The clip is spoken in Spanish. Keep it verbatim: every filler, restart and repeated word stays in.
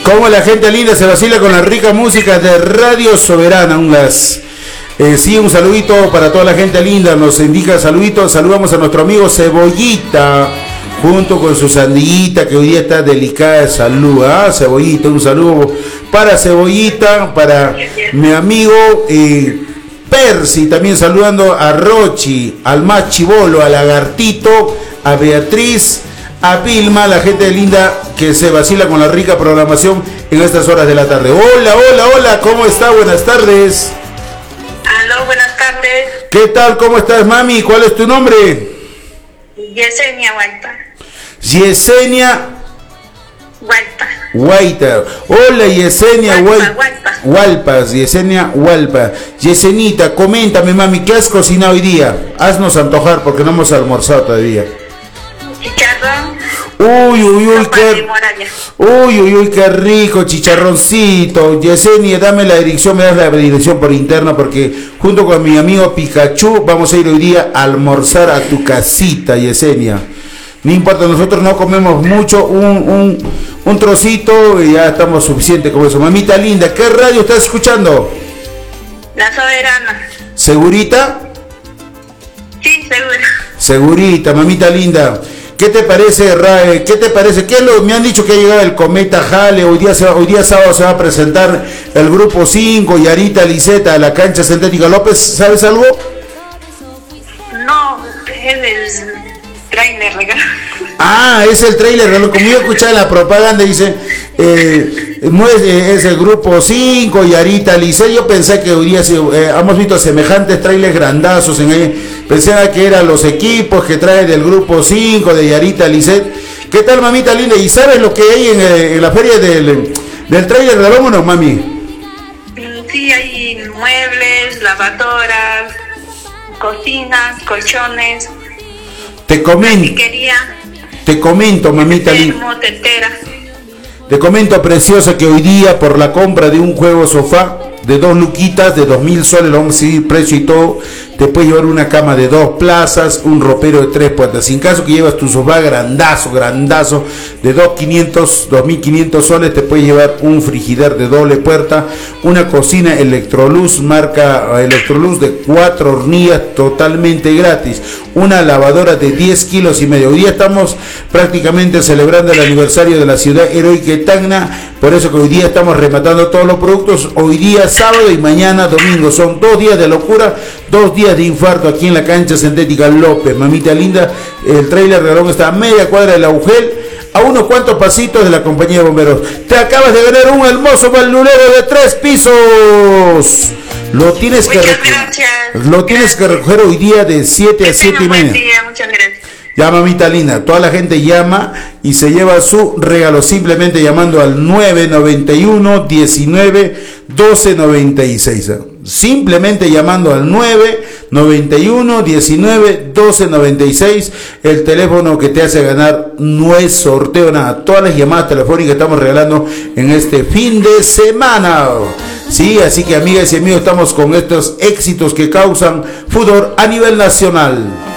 Como la gente linda se vacila con la rica música de Radio Soberana. Unas, eh, sí, un saludito para toda la gente linda. Nos indica saluditos. Saludamos a nuestro amigo Cebollita, junto con su sandillita, que hoy día está delicada de salud. ¿Ah? Cebollita, un saludo para Cebollita, para mi amigo eh, Percy, también saludando a Rochi, al más chibolo, a Lagartito, a Beatriz, a Vilma, la gente linda que se vacila con la rica programación en estas horas de la tarde. Hola, hola, hola, ¿cómo está? Buenas tardes. Aló, buenas tardes. ¿Qué tal? ¿Cómo estás, mami? ¿Cuál es tu nombre? Yesenia Hualpa. Yesenia Hualpa. Hualpa. Hola, Yesenia Hualpa. Hualpa. Hualpas, Yesenia Hualpa. Yesenita, coméntame, mami, ¿qué has cocinado hoy día? Haznos antojar porque no hemos almorzado todavía. Chicharrón. Uy, uy, uy, Sopa qué, de moralla. uy, uy, uy, qué rico, chicharroncito. Yesenia, dame la dirección, me das la dirección por interno porque junto con mi amigo Pikachu vamos a ir hoy día a almorzar a tu casita, Yesenia. No importa, nosotros no comemos mucho, un, un, un trocito y ya estamos suficientes con eso. Mamita linda, ¿qué radio estás escuchando? La Soberana. ¿Segurita? Sí, seguro. Segurita, mamita linda. ¿Qué te parece, Rae? ¿Qué te parece? ¿Qué es lo, me han dicho que ha llegado el cometa Hale? Hoy día, hoy día sábado se va a presentar el grupo cinco, Yarita Liseta, a la cancha sintética López. ¿Sabes algo? No, es el trailer, regalo. Ah, es el trailer, como yo escuchaba en la propaganda, dice, eh, no es, eh, es el grupo cinco, Yarita Lisset. Yo pensé que hoy día eh, hemos visto semejantes trailers grandazos en ahí. Pensaba que eran los equipos que traen del grupo cinco, de Yarita Lisset. ¿Qué tal, mamita linda? ¿Y sabes lo que hay en, eh, en la feria del, del trailer de Vámonos, mami? Sí, hay muebles, lavadoras, cocinas, colchones. Te comento, te comento, mamita linda. Te comento, preciosa, que hoy día por la compra de un juego sofá de dos luquitas, de dos mil soles, lo vamos a seguir precio y todo, te puedes llevar una cama de dos plazas, un ropero de tres puertas. Sin caso que llevas tu sofá grandazo, grandazo, de dos mil quinientos soles, te puedes llevar un frigider de doble puerta, una cocina Electrolux, marca Electrolux, de cuatro hornillas totalmente gratis, una lavadora de diez kilos y medio. Hoy día estamos prácticamente celebrando el aniversario de la ciudad heroica de Tacna, por eso que hoy día estamos rematando todos los productos. Hoy día sábado y mañana domingo, son dos días de locura, dos días de infarto aquí en la cancha sintética López. Mamita linda, el trailer de Galón está a media cuadra del Augel, a unos cuantos pasitos de la compañía de bomberos. Te acabas de ganar un hermoso balnulero de tres pisos. Lo tienes que recoger, lo tienes que recoger hoy día de siete a siete y media. Muchas gracias. Ya, mamita linda, toda la gente llama y se lleva su regalo simplemente llamando al nueve noventa y uno, diecinueve, doce noventa y seis. Simplemente llamando al nueve noventa y uno, diecinueve, doce noventa y seis, el teléfono que te hace ganar. No es sorteo, nada, todas las llamadas telefónicas que estamos regalando en este fin de semana. Sí, así que amigas y amigos, estamos con estos éxitos que causan furor a nivel nacional.